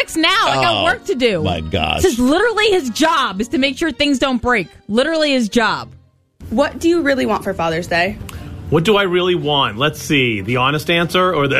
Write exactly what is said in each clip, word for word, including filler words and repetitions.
fix now. I got Oh, work to do. my gosh. This is literally his job, is to make sure things don't break. Literally his job. What do you really want for Father's Day? What do I really want? Let's see. The honest answer or the...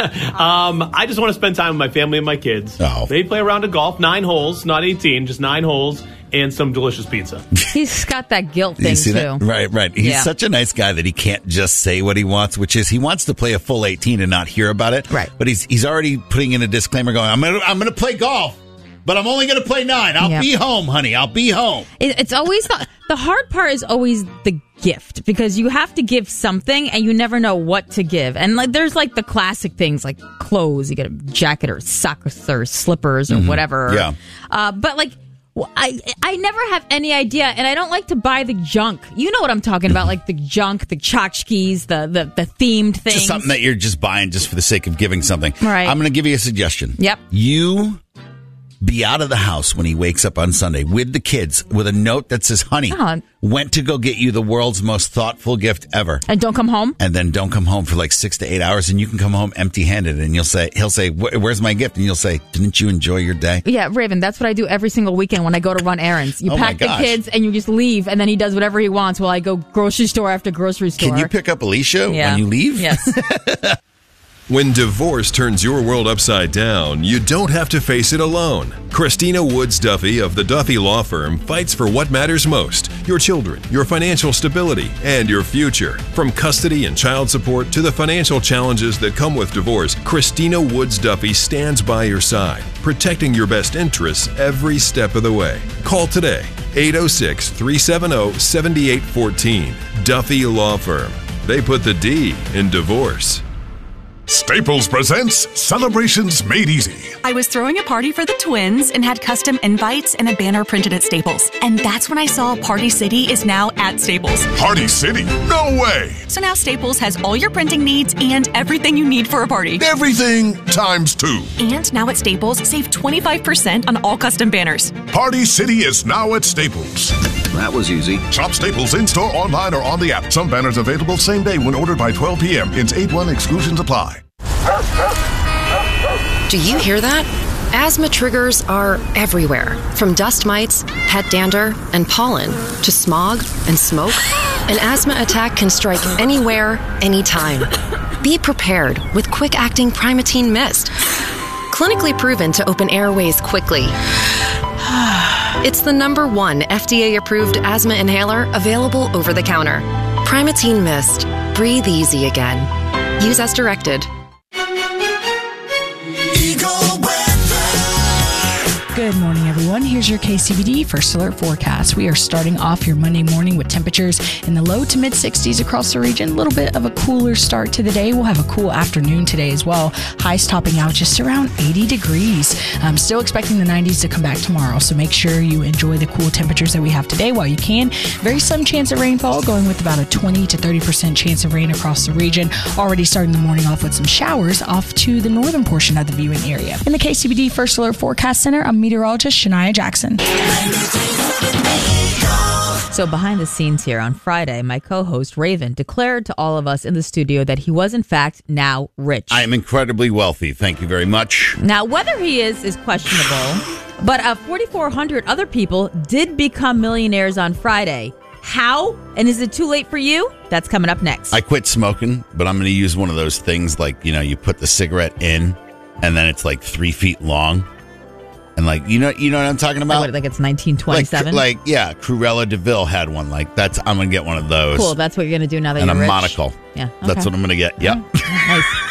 um, I just want to spend time with my family and my kids. Oh. Maybe play a round of golf. Nine holes, not eighteen, just nine holes, and some delicious pizza. He's got that guilt You thing, see too. that? Right, right. He's Yeah. such a nice guy that he can't just say what he wants, which is he wants to play a full eighteen and not hear about it. Right. But he's he's already putting in a disclaimer going, I'm gonna I'm gonna play golf, but I'm only gonna play nine. I'll Yeah. be home, honey. I'll be home. It, it's always the, the hard part is always the gift, because you have to give something and you never know what to give. And like there's like the classic things like clothes, you get a jacket or socks or slippers or whatever. Yeah. Uh, but like well, I I never have any idea, and I don't like to buy the junk. You know what I'm talking about, like the junk, the tchotchkes, the the the themed things. Just something that you're just buying just for the sake of giving something. Right. I'm gonna give you a suggestion. Yep. You be out of the house when he wakes up on Sunday with the kids with a note that says, honey, Oh. went to go get you the world's most thoughtful gift ever. And don't come home. And then don't come home for like six to eight hours, and you can come home empty-handed. And you'll say, he'll say, "Where's my gift?" And you'll say, "Didn't you enjoy your day?" Yeah, Raven, that's what I do every single weekend when I go to run errands. You Oh my pack the gosh. kids and you just leave, and then he does whatever he wants while I go grocery store after grocery store. Can you pick up Alicia Yeah. when you leave? Yes. When divorce turns your world upside down, you don't have to face it alone. Christina Woods Duffy of the Duffy Law Firm fights for what matters most: your children, your financial stability, and your future. From custody and child support to the financial challenges that come with divorce, Christina Woods Duffy stands by your side, protecting your best interests every step of the way. Call today, eight oh six, three seven oh, seven eight one four. Duffy Law Firm. They put the D in divorce. Staples presents Celebrations Made Easy. I was throwing a party for the twins and had custom invites and a banner printed at Staples. And that's when I saw Party City is now at Staples. Party City? No way! So now Staples has all your printing needs and everything you need for a party. Everything times two. And now at Staples, save twenty-five percent on all custom banners. Party City is now at Staples. That was easy. Shop Staples in-store, online, or on the app. Some banners available same day when ordered by twelve p.m. Hence eight one exclusions apply. Do you hear that? Asthma triggers are everywhere, from dust mites, pet dander, and pollen, to smog and smoke. An asthma attack can strike anywhere, anytime. Be prepared with quick-acting Primatene Mist. Clinically proven to open airways quickly. It's the number one F D A-approved asthma inhaler available over the counter. Primatene Mist. Breathe easy again. Use as directed. Good morning, everyone. Here's your K C B D First Alert forecast. We are starting off your Monday morning with temperatures in the low to mid sixties across the region. A little bit of a cooler start to the day. We'll have a cool afternoon today as well. Highs topping out just around eighty degrees. I'm still expecting the nineties to come back tomorrow, so make sure you enjoy the cool temperatures that we have today while you can. Very slim chance of rainfall, going with about a twenty to thirty percent chance of rain across the region. Already starting the morning off with some showers off to the northern portion of the viewing area. In the K C B D First Alert Forecast Center, I'm meteorologist Shania Jackson. So behind the scenes here on Friday, my co-host Raven declared to all of us in the studio that he was in fact now rich. I am incredibly wealthy. Thank you very much. Now, whether he is is questionable, but uh, forty-four hundred other people did become millionaires on Friday. How? And is it too late for you? That's coming up next. I quit smoking, but I'm going to use one of those things like, you know, you put the cigarette in and then it's like three feet long. And like, you know, you know what I'm talking about? Like, what, like it's nineteen twenty-seven? Like, like, yeah, Cruella DeVille had one. Like, that's, I'm going to get one of those. Cool. That's what you're going to do now that and you're a rich. monocle. Yeah. Okay. That's what I'm going to get. Yep. Nice.